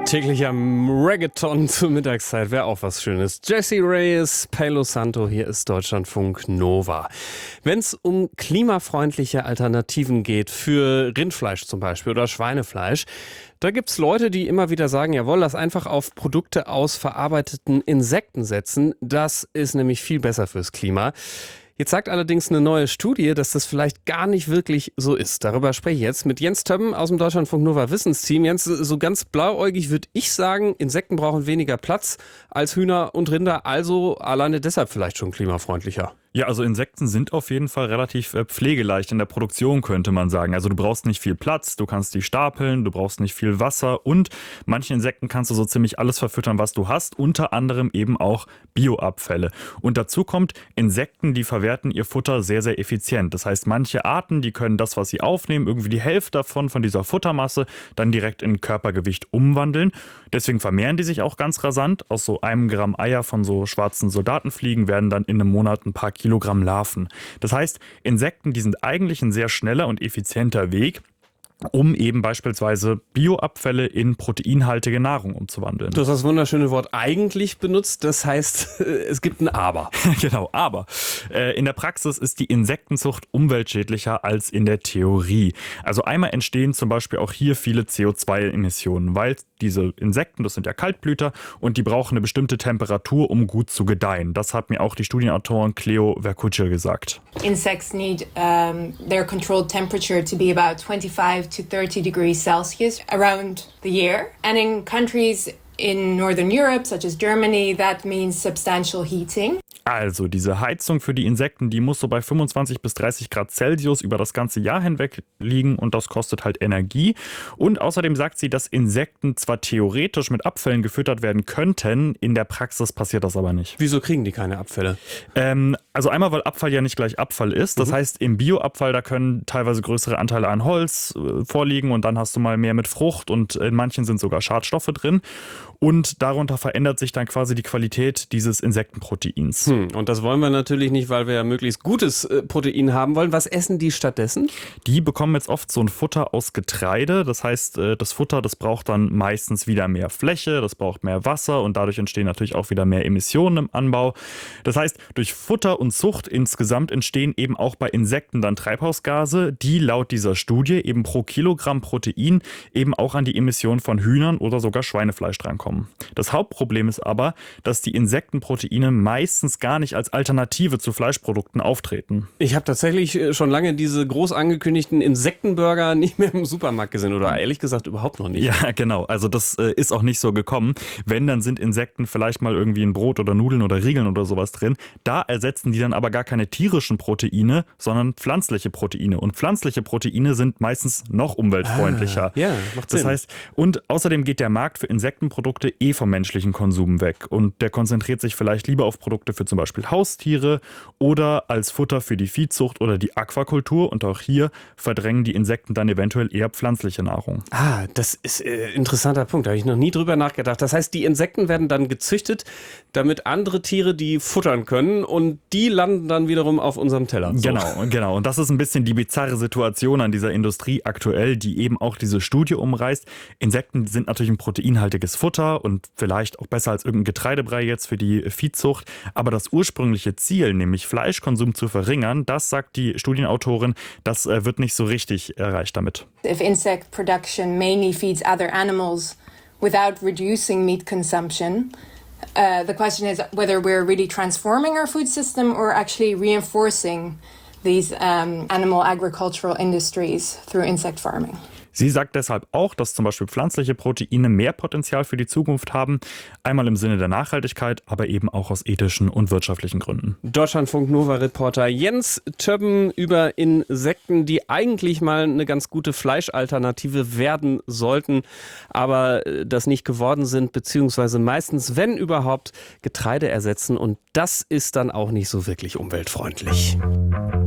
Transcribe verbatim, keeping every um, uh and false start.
Täglicher Reggaeton zur Mittagszeit wäre auch was Schönes. Jesse Reyes, Palo Santo, hier ist Deutschlandfunk Nova. Wenn es um klimafreundliche Alternativen geht, für Rindfleisch zum Beispiel oder Schweinefleisch, da gibt es Leute, die immer wieder sagen, jawohl, lass einfach auf Produkte aus verarbeiteten Insekten setzen. Das ist nämlich viel besser fürs Klima. Jetzt sagt allerdings eine neue Studie, dass das vielleicht gar nicht wirklich so ist. Darüber spreche ich jetzt mit Jens Többen aus dem Deutschlandfunk Nova Wissensteam. Jens, so ganz blauäugig würde ich sagen, Insekten brauchen weniger Platz als Hühner und Rinder, also alleine deshalb vielleicht schon klimafreundlicher. Ja, also Insekten sind auf jeden Fall relativ äh, pflegeleicht in der Produktion, könnte man sagen. Also du brauchst nicht viel Platz, du kannst die stapeln, du brauchst nicht viel Wasser und manchen Insekten kannst du so ziemlich alles verfüttern, was du hast, unter anderem eben auch Bioabfälle. Und dazu kommt, Insekten, die verwerten ihr Futter sehr, sehr effizient. Das heißt, manche Arten, die können das, was sie aufnehmen, irgendwie die Hälfte davon, von dieser Futtermasse, dann direkt in Körpergewicht umwandeln. Deswegen vermehren die sich auch ganz rasant. Aus so einem Gramm Eier von so schwarzen Soldatenfliegen werden dann in einem Monat ein paar Kilogramm Larven. Das heißt, Insekten, die sind eigentlich ein sehr schneller und effizienter Weg, um eben beispielsweise Bioabfälle in proteinhaltige Nahrung umzuwandeln. Du hast das wunderschöne Wort eigentlich benutzt, das heißt, es gibt ein Aber. Genau, aber äh, in der Praxis ist die Insektenzucht umweltschädlicher als in der Theorie. Also einmal entstehen zum Beispiel auch hier viele C O zwei Emissionen, weil diese Insekten, das sind ja Kaltblüter und die brauchen eine bestimmte Temperatur, um gut zu gedeihen. Das hat mir auch die Studienautorin Cleo Verkuce gesagt. Insects need um, their controlled temperature to be about twenty-five to thirty degrees Celsius around the year. And in countries in Northern Europe, such as Germany, that means substantial heating. Also diese Heizung für die Insekten, die muss so bei fünfundzwanzig bis dreißig Grad Celsius über das ganze Jahr hinweg liegen und das kostet halt Energie. Und außerdem sagt sie, dass Insekten zwar theoretisch mit Abfällen gefüttert werden könnten, in der Praxis passiert das aber nicht. Wieso kriegen die keine Abfälle? Ähm, also einmal, weil Abfall ja nicht gleich Abfall ist. Das mhm. heißt, im Bioabfall, da können teilweise größere Anteile an Holz äh, vorliegen und dann hast du mal mehr mit Frucht und in manchen sind sogar Schadstoffe drin. Und darunter verändert sich dann quasi die Qualität dieses Insektenproteins. Hm, und das wollen wir natürlich nicht, weil wir ja möglichst gutes äh, Protein haben wollen. Was essen die stattdessen? Die bekommen jetzt oft so ein Futter aus Getreide. Das heißt, äh, das Futter, das braucht dann meistens wieder mehr Fläche, das braucht mehr Wasser und dadurch entstehen natürlich auch wieder mehr Emissionen im Anbau. Das heißt, durch Futter und Zucht insgesamt entstehen eben auch bei Insekten dann Treibhausgase, die laut dieser Studie eben pro Kilogramm Protein eben auch an die Emissionen von Hühnern oder sogar Schweinefleisch drankommen. Das Hauptproblem ist aber, dass die Insektenproteine meistens gar nicht als Alternative zu Fleischprodukten auftreten. Ich habe tatsächlich schon lange diese groß angekündigten Insektenburger nicht mehr im Supermarkt gesehen oder ehrlich gesagt überhaupt noch nicht. Ja, genau. Also das äh, ist auch nicht so gekommen. Wenn, dann sind Insekten vielleicht mal irgendwie in Brot oder Nudeln oder Riegeln oder sowas drin. Da ersetzen die dann aber gar keine tierischen Proteine, sondern pflanzliche Proteine. Und pflanzliche Proteine sind meistens noch umweltfreundlicher. Ah, ja, macht Sinn. Das heißt, und außerdem geht der Markt für Insektenprodukte eh vom menschlichen Konsum weg. Und der konzentriert sich vielleicht lieber auf Produkte für zum Beispiel Haustiere oder als Futter für die Viehzucht oder die Aquakultur. Und auch hier verdrängen die Insekten dann eventuell eher pflanzliche Nahrung. Ah, das ist ein äh, interessanter Punkt. Da habe ich noch nie drüber nachgedacht. Das heißt, die Insekten werden dann gezüchtet, damit andere Tiere die futtern können und die landen dann wiederum auf unserem Teller. So. Genau, genau. Und das ist ein bisschen die bizarre Situation an dieser Industrie aktuell, die eben auch diese Studie umreißt. Insekten sind natürlich ein proteinhaltiges Futter und vielleicht auch besser als irgendein Getreidebrei jetzt für die Viehzucht. Aber das ursprüngliche Ziel, nämlich Fleischkonsum zu verringern, das sagt die Studienautorin, das wird nicht so richtig erreicht damit. If insect production mainly feeds other animals without reducing meat consumption, uh, the question is whether we're really transforming our food system or actually reinforcing these um, animal agricultural industries through insect farming. Sie sagt deshalb auch, dass zum Beispiel pflanzliche Proteine mehr Potenzial für die Zukunft haben, einmal im Sinne der Nachhaltigkeit, aber eben auch aus ethischen und wirtschaftlichen Gründen. Deutschlandfunk Nova-Reporter Jens Többen über Insekten, die eigentlich mal eine ganz gute Fleischalternative werden sollten, aber das nicht geworden sind, beziehungsweise meistens, wenn überhaupt, Getreide ersetzen und das ist dann auch nicht so wirklich umweltfreundlich.